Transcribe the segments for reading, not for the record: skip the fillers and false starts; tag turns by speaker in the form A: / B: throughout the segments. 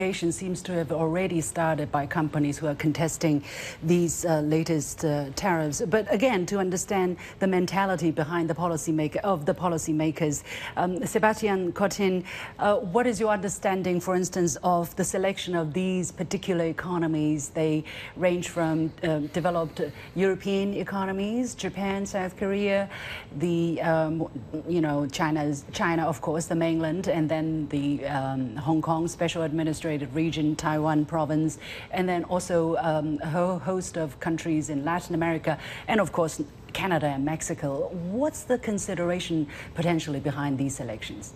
A: Seems to have already started by companies who are contesting these latest tariffs. But again, to understand the mentality behind the policymakers, Sebastian Cotin, what is your understanding, for instance, of the selection of these particular economies? They range from developed European economies, Japan, South Korea, the China, of course, the mainland, and then the Hong Kong Special Administrative Region, Taiwan province, and then also a whole host of countries in Latin America, and of course Canada and Mexico. What's the consideration potentially behind these selections?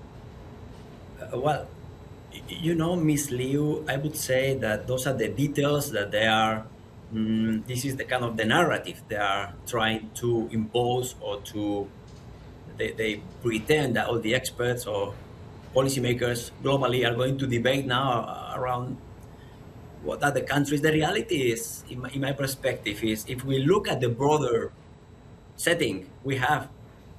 B: Well, Ms. Liu, I would say that those are the details that they are. This is the kind of the narrative they are trying to impose, or they pretend that all the experts or policymakers globally are going to debate now around what are the countries. The reality is, in my perspective, is if we look at the broader setting, we have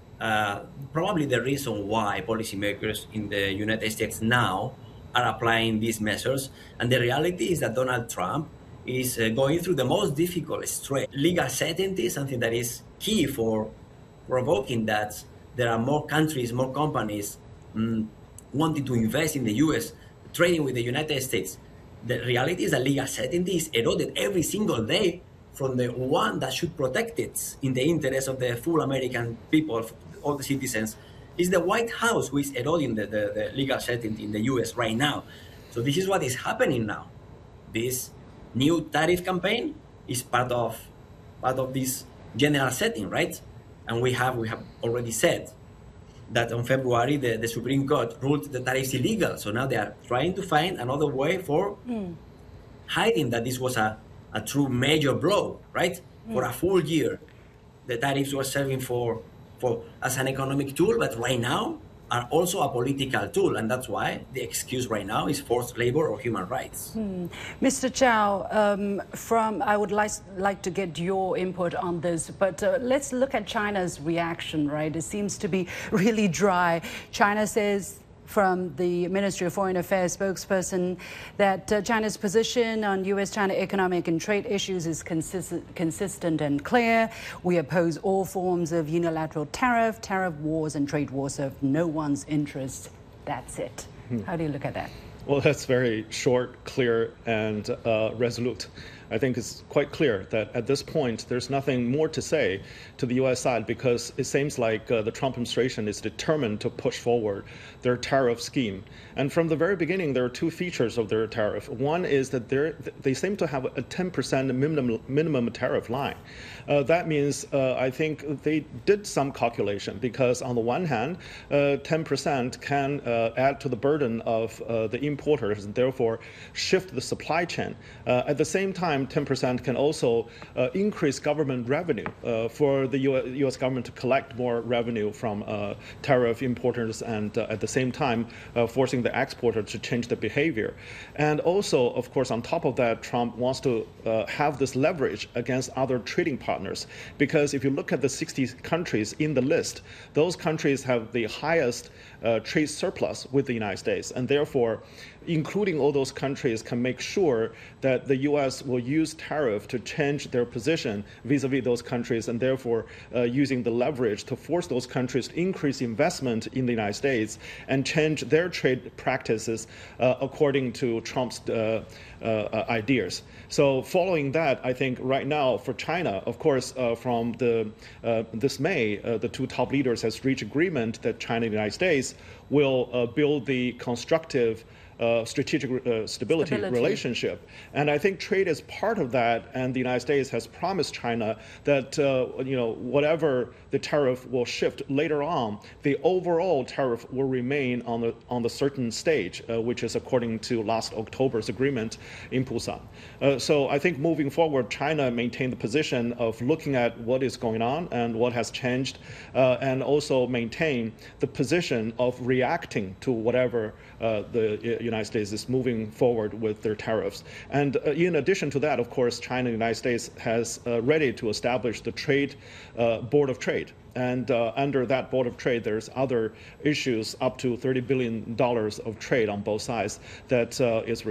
B: probably the reason why policymakers in the United States now are applying these measures. And the reality is that Donald Trump is going through the most difficult stretch. Legal certainty is something that is key for provoking that there are more countries, more companies wanting to invest in the U.S., trading with the United States. The reality is that legal certainty is eroded every single day from the one that should protect it in the interest of the full American people, all the citizens. Is the White House who is eroding the legal certainty in the U.S. right now. So this is what is happening now. This new tariff campaign is part of this general setting, right? And we have already said that on February, the Supreme Court ruled the tariffs illegal. So now they are trying to find another way for hiding that this was a true major blow, right? For a full year, the tariffs were serving for as an economic tool, but right now are also a political tool. And that's why the excuse right now is forced labor or human rights.
A: Mr. Chow, I would like to get your input on this, but let's look at China's reaction, right? It seems to be really dry. China says, from the Ministry of Foreign Affairs spokesperson, that China's position on U.S.-China economic and trade issues is consistent and clear. We oppose all forms of unilateral tariff wars and trade wars serve no one's interests. That's it. How do you look at that?
C: Well, that's very short, clear, and resolute. I think it's quite clear that at this point, there's nothing more to say to the U.S. side, because it seems like the Trump administration is determined to push forward their tariff scheme. And from the very beginning, there are two features of their tariff. One is that they seem to have a 10% minimum tariff line. That means I think they did some calculation, because on the one hand, 10% can add to the burden of the importers and therefore shift the supply chain. At the same time, 10% can also increase government revenue for the U.S. government to collect more revenue from tariff importers, and at the same time forcing the exporter to change their behavior. And also, of course, on top of that, Trump wants to have this leverage against other trading partners, because if you look at the 60 countries in the list, those countries have the highest trade surplus with the United States, and therefore including all those countries can make sure that the U.S. will use tariff to change their position vis-a-vis those countries, and therefore using the leverage to force those countries to increase investment in the United States and change their trade practices according to Trump's ideas. So following that, I think right now for China, of course, from this May, the two top leaders has reached agreement that China and the United States will build the constructive strategic stability relationship. And I think trade is part of that, and the United States has promised China that whatever the tariff will shift later on, the overall tariff will remain on the certain stage, which is according to last October's agreement in Busan. So I think moving forward, China maintained the position of looking at what is going on and what has changed, and also maintain the position of reacting to whatever the United States is moving forward with their tariffs. And in addition to that, of course, China and the United States has ready to establish the Board of Trade. And under that Board of Trade, there's other issues up to $30 billion of trade on both sides that is